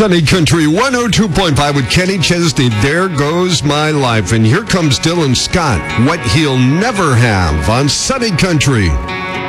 Sunny Country 102.5 with Kenny Chesney. There goes my life. And here comes Dylan Scott, What He'll Never Have on Sunny Country.